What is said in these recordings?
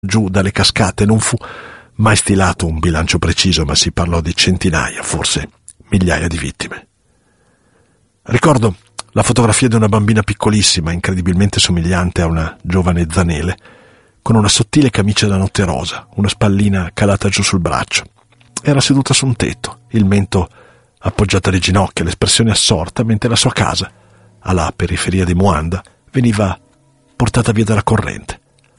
giù dalle cascate. Non fu mai stilato un bilancio preciso, ma si parlò di centinaia, forse migliaia di vittime. Ricordo la fotografia di una bambina piccolissima, incredibilmente somigliante a una giovane Zanele, con una sottile camicia da notte rosa, una spallina calata giù sul braccio. Era seduta su un tetto, il mento appoggiato alle ginocchia, l'espressione assorta, mentre la sua casa, alla periferia di Moanda, veniva portata via dalla corrente.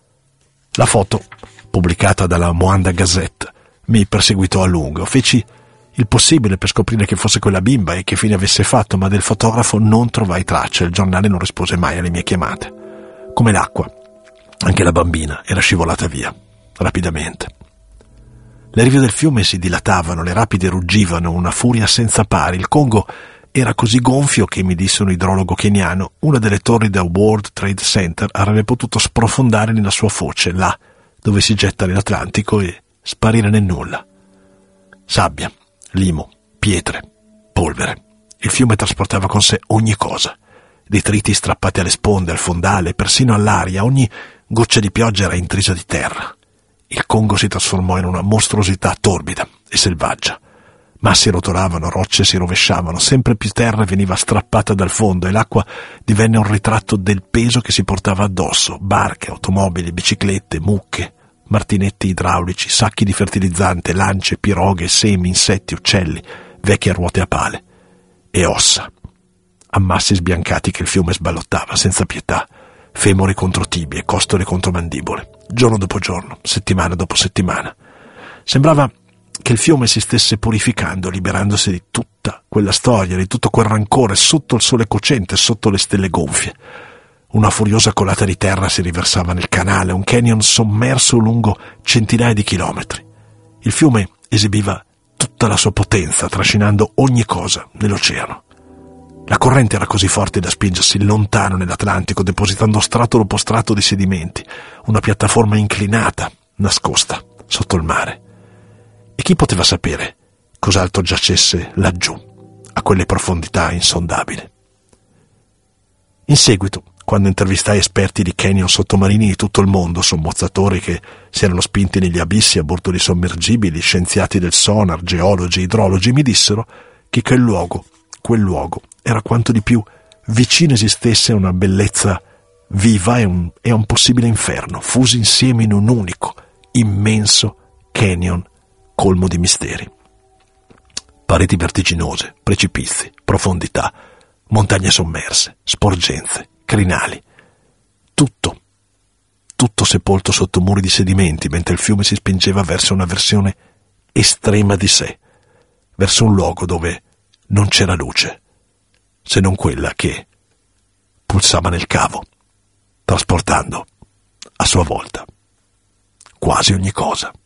La foto, pubblicata dalla Moanda Gazette, mi perseguitò a lungo. Feci il possibile per scoprire che fosse quella bimba e che fine avesse fatto, ma del fotografo non trovai traccia. Il giornale non rispose mai alle mie chiamate. Come l'acqua, anche la bambina era scivolata via, rapidamente. Le rive del fiume si dilatavano, le rapide ruggivano, una furia senza pari. Il Congo era così gonfio che, mi disse un idrologo keniano, una delle torri del World Trade Center avrebbe potuto sprofondare nella sua foce, là dove si getta nell'Atlantico, e sparire nel nulla. Sabbia, limo, pietre, polvere. Il fiume trasportava con sé ogni cosa. Detriti strappati alle sponde, al fondale, persino all'aria. Ogni goccia di pioggia era intrisa di terra. Il Congo si trasformò in una mostruosità torbida e selvaggia. Massi rotolavano, rocce si rovesciavano, sempre più terra veniva strappata dal fondo e l'acqua divenne un ritratto del peso che si portava addosso: barche, automobili, biciclette, mucche, martinetti idraulici, sacchi di fertilizzante, lance, piroghe, semi, insetti, uccelli, vecchie ruote a pale e ossa, ammassi sbiancati che il fiume sballottava senza pietà, femori contro tibie, costole contro mandibole, giorno dopo giorno, settimana dopo settimana. Sembrava che il fiume si stesse purificando, liberandosi di tutta quella storia, di tutto quel rancore, sotto il sole cocente, sotto le stelle gonfie. Una furiosa colata di terra si riversava nel canale, un canyon sommerso lungo centinaia di chilometri. Il fiume esibiva tutta la sua potenza, trascinando ogni cosa nell'oceano. La corrente era così forte da spingersi lontano nell'Atlantico, depositando strato dopo strato di sedimenti, una piattaforma inclinata, nascosta, sotto il mare. E chi poteva sapere cos'altro giacesse laggiù, a quelle profondità insondabili? In seguito, quando intervistai esperti di canyon sottomarini di tutto il mondo, sommozzatori che si erano spinti negli abissi a bordo di sommergibili, scienziati del sonar, geologi, idrologi, mi dissero che quel luogo era quanto di più vicino esistesse a una bellezza viva e a un possibile inferno, fusi insieme in un unico, immenso canyon colmo di misteri. Pareti vertiginose, precipizi, profondità, montagne sommerse, sporgenze, crinali. Tutto sepolto sotto muri di sedimenti, mentre il fiume si spingeva verso una versione estrema di sé, verso un luogo dove non c'era luce, se non quella che pulsava nel cavo, trasportando a sua volta quasi ogni cosa.